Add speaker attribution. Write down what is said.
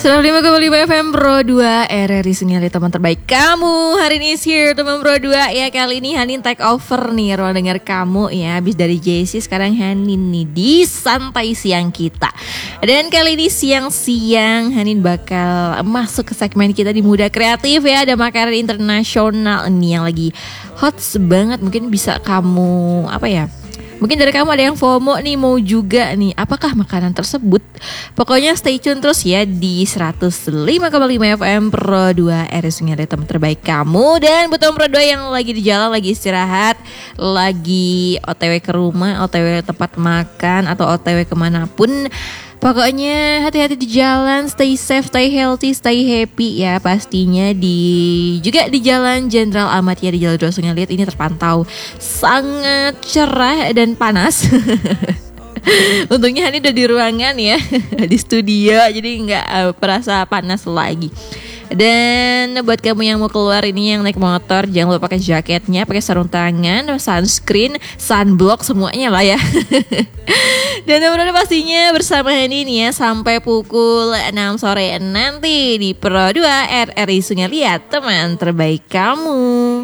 Speaker 1: 105,5 FM Pro 2 RRI Sungai teman terbaik kamu. Hari ini is here teman Pro 2 ya. Kali ini Hanin take over nih ruang dengar kamu ya. Habis dari JC sekarang Hanin nih di santai siang kita. Dan kali ini siang-siang Hanin bakal masuk ke segmen kita di Muda Kreatif ya. Ada makanan internasional nih yang lagi hot banget. Mungkin bisa kamu mungkin dari kamu ada yang FOMO nih, mau juga nih. Apakah makanan tersebut? Pokoknya stay tune terus ya di 105,5 FM Pro 2 RRI Sungai teman terbaik kamu. Dan buat teman Pro 2 yang lagi di jalan, lagi istirahat, lagi OTW ke rumah, OTW tempat makan, atau OTW kemanapun, pokoknya hati-hati di jalan, stay safe, stay healthy, stay happy ya pastinya. Juga di Jalan Jenderal Ahmad ya, di Jalan Dua Sungai Liat ini terpantau sangat cerah dan panas. Untungnya Hani udah di ruangan ya, di studio, jadi nggak perasa panas lagi. Dan buat kamu yang mau keluar ini, yang naik motor, jangan lupa pakai jaketnya, pakai sarung tangan, sunscreen, sunblock, semuanya lah ya. Dan teman-teman pastinya bersama Hani nih ya sampai pukul 6 sore nanti di Pro 2 RRI Sungai Liat, teman terbaik kamu.